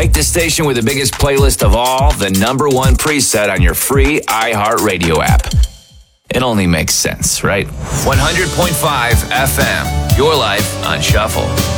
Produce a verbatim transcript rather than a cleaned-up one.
Make the station with the biggest playlist of all the number one preset on your free iHeartRadio app. It only makes sense, right? one hundred point five F M, your life on Shuffle.